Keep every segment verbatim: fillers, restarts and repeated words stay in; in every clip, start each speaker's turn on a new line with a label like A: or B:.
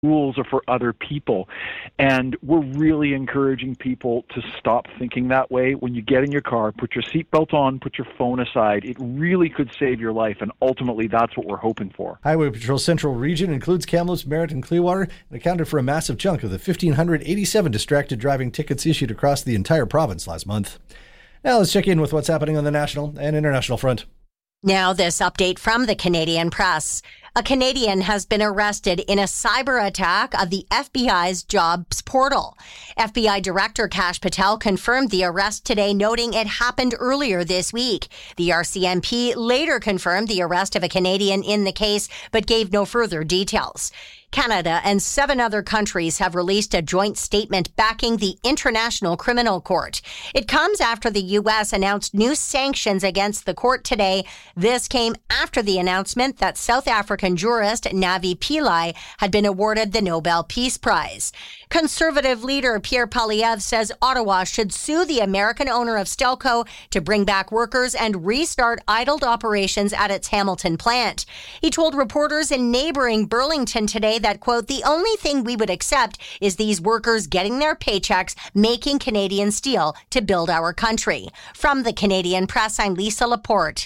A: rules are for other people. And we're really encouraging people to stop thinking that way. When you get in your car, put your seatbelt on, put your phone aside. It really could save your life, and ultimately that's what we're hoping for.
B: Highway Patrol Central Region includes Kamloops, Merritt, and Clearwater, and accounted for a massive chunk of the one thousand five hundred eighty-seven distracted driving tickets issued across the entire province last month. Now let's check in with what's happening on the national and international front.
C: Now this update from the Canadian Press. A Canadian has been arrested in a cyber attack of the F B I's jobs portal. F B I Director Kash Patel confirmed the arrest today, noting it happened earlier this week. The R C M P later confirmed the arrest of a Canadian in the case, but gave no further details. Canada and seven other countries have released a joint statement backing the International Criminal Court. It comes after the U S announced new sanctions against the court today. This came after the announcement that South African jurist Navi Pillay had been awarded the Nobel Peace Prize. Conservative leader Pierre Poilievre says Ottawa should sue the American owner of Stelco to bring back workers and restart idled operations at its Hamilton plant. He told reporters in neighboring Burlington today that, quote, the only thing we would accept is these workers getting their paychecks, making Canadian steel to build our country. From the Canadian Press, I'm Lisa Laporte.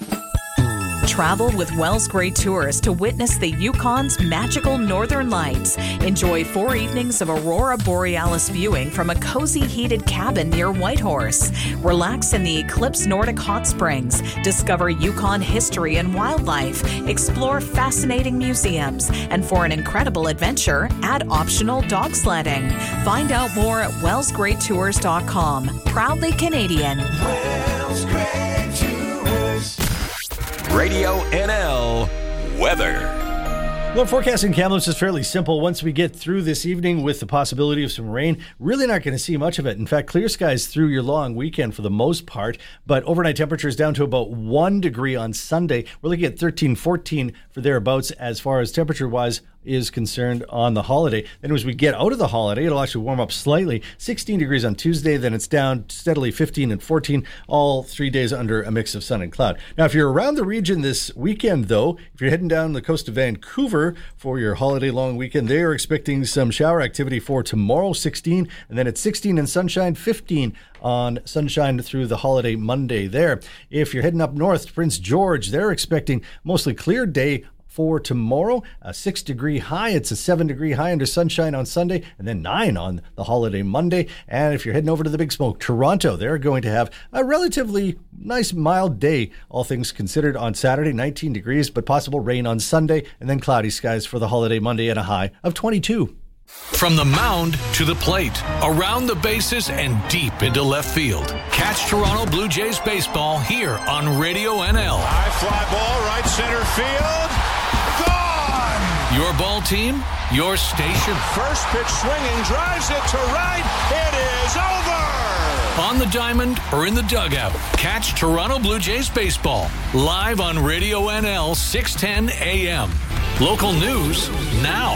D: Travel with Wells Gray Tours to witness the Yukon's magical northern lights. Enjoy four evenings of Aurora Borealis viewing from a cozy heated cabin near Whitehorse. Relax in the Eclipse Nordic Hot Springs. Discover Yukon history and wildlife. Explore fascinating museums. And for an incredible adventure, add optional dog sledding. Find out more at wells gray tours dot com. Proudly Canadian.
E: Wells Gray Tours.
F: Radio N L weather.
B: Well, forecasting Kamloops is fairly simple. Once we get through this evening with the possibility of some rain, really not going to see much of it. In fact, clear skies through your long weekend for the most part, but overnight temperatures down to about one degree on Sunday. We're looking at thirteen, fourteen for thereabouts as far as temperature-wise is concerned on the holiday. Then as we get out of the holiday, it'll actually warm up slightly. sixteen degrees on Tuesday, then it's down steadily fifteen and fourteen, all three days under a mix of sun and cloud. Now, if you're around the region this weekend, though, if you're heading down the coast of Vancouver for your holiday long weekend, they are expecting some shower activity for tomorrow, sixteen, and then it's sixteen and sunshine, fifteen on sunshine through the holiday Monday there. If you're heading up north to Prince George, they're expecting mostly clear day for tomorrow, a six degree high. It's a seven degree high under sunshine on Sunday, and then nine on the holiday Monday. And if you're heading over to the Big Smoke, Toronto, they're going to have a relatively nice mild day, all things considered, on Saturday, nineteen degrees, but possible rain on Sunday, and then cloudy skies for the holiday Monday and a high of twenty-two.
F: From the mound to the plate, around the bases and deep into left field. Catch Toronto Blue Jays baseball here on Radio N L.
E: High fly ball, right center field. Gone!
F: Your ball team, your station.
E: First pitch swinging, drives it to right. It is over!
F: On the diamond or in the dugout, catch Toronto Blue Jays baseball live on Radio N L six ten A M. Local news now.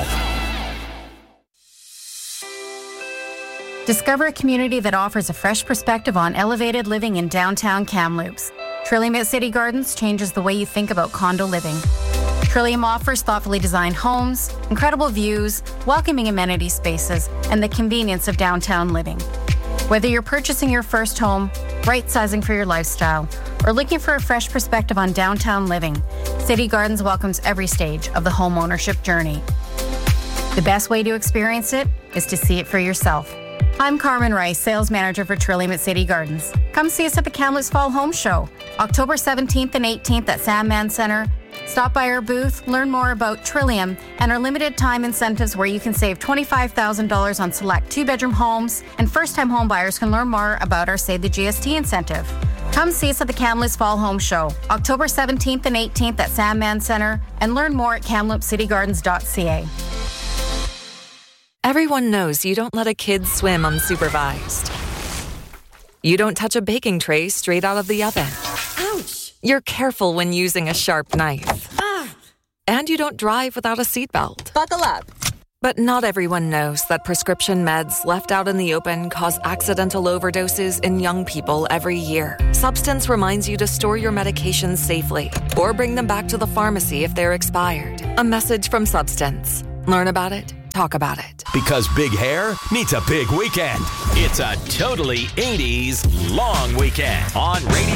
G: Discover a community that offers a fresh perspective on elevated living in downtown Kamloops. Trillium at City Gardens changes the way you think about condo living. Trillium offers thoughtfully designed homes, incredible views, welcoming amenity spaces, and the convenience of downtown living. Whether you're purchasing your first home, right-sizing for your lifestyle, or looking for a fresh perspective on downtown living, City Gardens welcomes every stage of the home ownership journey. The best way to experience it is to see it for yourself. I'm Carmen Rice, Sales Manager for Trillium at City Gardens. Come see us at the Kamloops Fall Home Show, October seventeenth and eighteenth at Sandman Center. Stop by our booth, learn more about Trillium and our limited time incentives where you can save twenty-five thousand dollars on select two-bedroom homes, and first-time home buyers can learn more about our Save the G S T incentive. Come see us at the Kamloops Fall Home Show, October seventeenth and eighteenth at Sandman Center, and learn more at kamloops city gardens dot c a.
H: Everyone knows you don't let a kid swim unsupervised. You don't touch a baking tray straight out of the oven.
I: Ouch!
H: You're careful when using a sharp knife.
I: Ah!
H: And you don't drive without a seatbelt.
I: Buckle up.
H: But not everyone knows that prescription meds left out in the open cause accidental overdoses in young people every year. Substance reminds you to store your medications safely or bring them back to the pharmacy if they're expired. A message from Substance. Learn about it, talk about it.
I: Because big hair meets a big weekend. It's a totally eighties long weekend on Radio